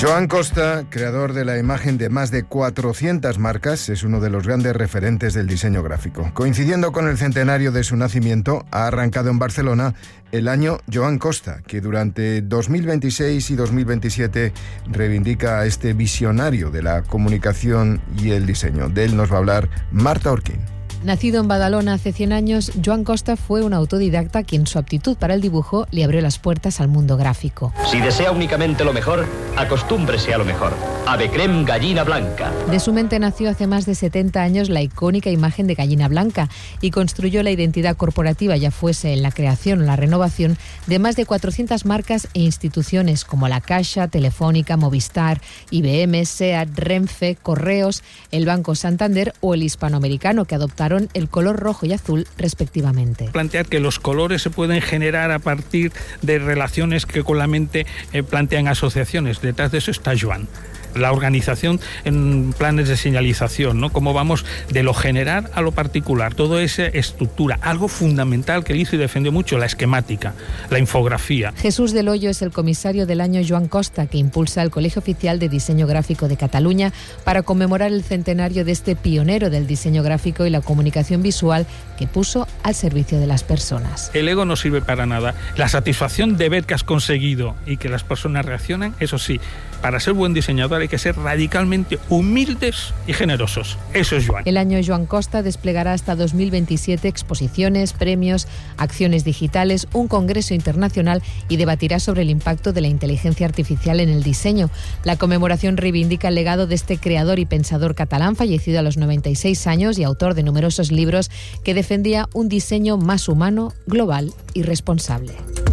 Joan Costa, creador de la imagen de más de 400 marcas, es uno de los grandes referentes del diseño gráfico. Coincidiendo con el centenario de su nacimiento, ha arrancado en Barcelona el año Joan Costa, que durante 2026 y 2027 reivindica a este visionario de la comunicación y el diseño. De él nos va a hablar Marta Orquín. Nacido en Badalona hace 100 años, Joan Costa fue un autodidacta quien su aptitud para el dibujo le abrió las puertas al mundo gráfico. Si desea únicamente lo mejor, acostúmbrese a lo mejor. Ave creme gallina blanca. De su mente nació hace más de 70 años la icónica imagen de gallina blanca y construyó la identidad corporativa, ya fuese en la creación o la renovación, de más de 400 marcas e instituciones como la Caixa, Telefónica, Movistar, IBM, SEAT, Renfe, Correos, el Banco Santander o el Hispanoamericano, que adoptaron el color rojo y azul respectivamente. Plantear que los colores se pueden generar a partir de relaciones que con la mente plantean asociaciones. Detrás de eso está Joan. La organización en planes de señalización, ¿no? Cómo vamos de lo general a lo particular, toda esa estructura, algo fundamental que él hizo y defendió mucho, la esquemática, la infografía. Jesús del Hoyo es el comisario del año Joan Costa, que impulsa el Colegio Oficial de Diseño Gráfico de Cataluña para conmemorar el centenario de este pionero del diseño gráfico y la comunicación visual que puso al servicio de las personas. El ego no sirve para nada. La satisfacción de ver que has conseguido y que las personas reaccionan, eso sí, para ser buen diseñador hay que ser radicalmente humildes y generosos. Eso es Joan. El año Joan Costa desplegará hasta 2027 exposiciones, premios, acciones digitales, un congreso internacional y debatirá sobre el impacto de la inteligencia artificial en el diseño. La conmemoración reivindica el legado de este creador y pensador catalán, fallecido a los 96 años y autor de numerosos libros, que defendía un diseño más humano, global y responsable.